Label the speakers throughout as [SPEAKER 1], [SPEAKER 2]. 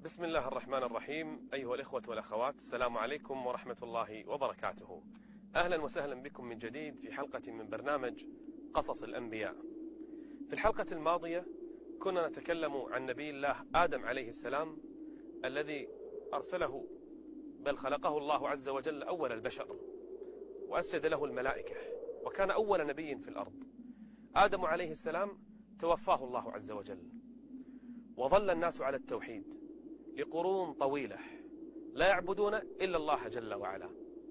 [SPEAKER 1] بسم الله الرحمن الرحيم. أيها الإخوة والأخوات، السلام عليكم ورحمة الله وبركاته. أهلا وسهلا بكم من جديد في حلقة من برنامج قصص الأنبياء. في الحلقة الماضية كنا نتكلم عن نبي الله آدم عليه السلام الذي أرسله بل خلقه الله عز وجل أول البشر وأسجد له الملائكة وكان أول نبي في الأرض. آدم عليه السلام توفاه الله عز وجل وظل الناس على التوحيد لقرون طويلة لا يعبدون إلا الله جل وعلا.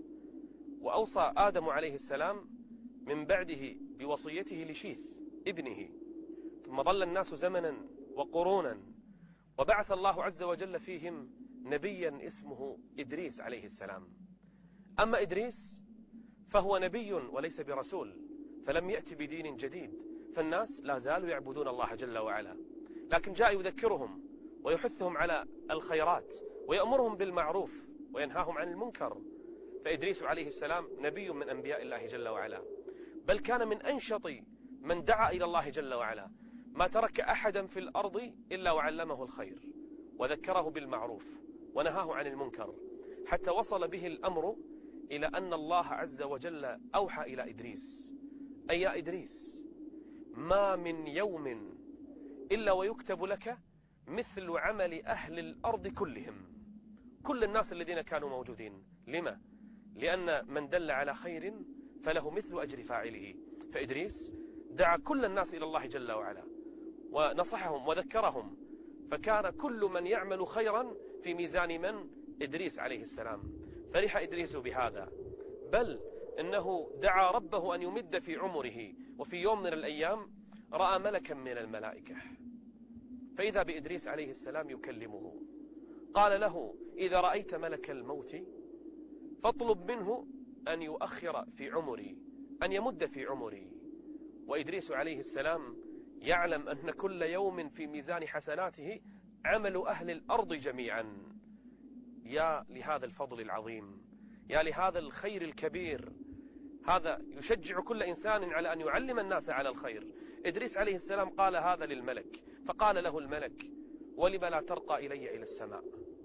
[SPEAKER 1] وأوصى آدم عليه السلام من بعده بوصيته لشيث ابنه، ثم ظل الناس زمنا وقرونا وبعث الله عز وجل فيهم نبيا اسمه إدريس عليه السلام. أما إدريس فهو نبي وليس برسول، فلم يأتي بدين جديد، فالناس لا زالوا يعبدون الله جل وعلا، لكن جاء يذكرهم ويحثهم على الخيرات ويأمرهم بالمعروف وينهاهم عن المنكر. فإدريس عليه السلام نبي من أنبياء الله جل وعلا، بل كان من أنشط من دعا إلى الله جل وعلا، ما ترك أحدا في الأرض إلا وعلمه الخير وذكره بالمعروف ونهاه عن المنكر، حتى وصل به الأمر إلى أن الله عز وجل أوحى إلى إدريس: أي يا إدريس، ما من يوم إلا ويكتب لك مثل عمل أهل الأرض كلهم، كل الناس الذين كانوا موجودين. لما؟ لأن من دل على خير فله مثل أجر فاعله. فإدريس دعا كل الناس إلى الله جل وعلا ونصحهم وذكرهم، فكان كل من يعمل خيرا في ميزان من؟ إدريس عليه السلام. فرح إدريس بهذا، بل إنه دعا ربه أن يمد في عمره، وفي يوم من الأيام رأى ملكا من الملائكة، فإذا بإدريس عليه السلام يكلمه، قال له: إذا رأيت ملك الموت فاطلب منه أن يؤخر في عمري، أن يمد في عمري. وإدريس عليه السلام يعلم أن كل يوم في ميزان حسناته عمل أهل الأرض جميعا. يا لهذا الفضل العظيم، يا لهذا الخير الكبير، هذا يشجع كل إنسان على أن يعلم الناس على الخير. إدريس عليه السلام قال هذا للملك، فقال له الملك: ولم لا ترقى إلي إلى السماء؟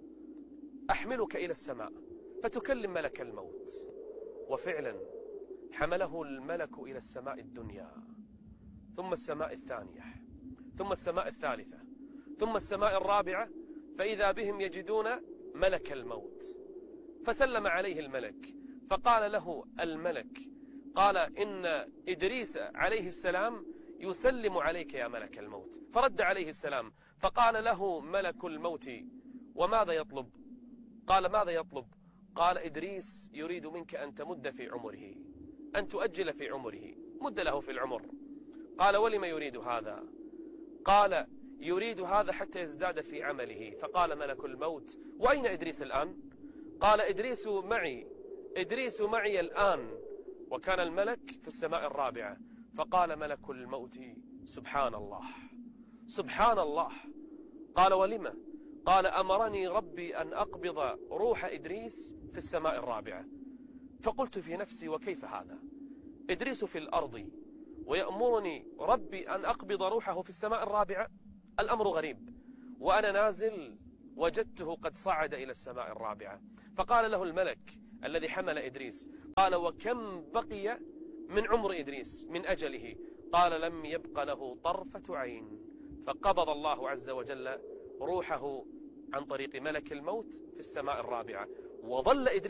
[SPEAKER 1] أحملك إلى السماء فتكلم ملك الموت. وفعلا حمله الملك إلى السماء الدنيا، ثم السماء الثانية، ثم السماء الثالثة، ثم السماء الرابعة، فإذا بهم يجدون ملك الموت. فسلم عليه الملك، فقال له الملك: قال إن إدريس عليه السلام يسلم عليك يا ملك الموت. فرد عليه السلام، فقال له ملك الموت: وماذا يطلب؟ قال: ماذا يطلب؟ قال: إدريس يريد منك أن تمد في عمره، أن تؤجل في عمره، مد له في العمر. قال: ولم يريد هذا؟ قال: يريد هذا حتى يزداد في عمله. فقال ملك الموت: وأين إدريس الآن؟ قال: إدريس معي، إدريس معي الآن. وكان الملك في السماء الرابعة. فقال ملك الموت: سبحان الله، سبحان الله. قال: ولم؟ قال: أمرني ربي أن أقبض روح إدريس في السماء الرابعة. فقلت في نفسي: وكيف هذا؟ إدريس في الأرض ويأمرني ربي أن أقبض روحه في السماء الرابعة؟ الأمر غريب. وأنا نازل وجدته قد صعد إلى السماء الرابعة. فقال له الملك الذي حمل إدريس: قال: وكم بقي من عمر إدريس من أجله؟ قال: لم يبق له طرفة عين. فقبض الله عز وجل روحه عن طريق ملك الموت في السماء الرابعة، وظل إدريس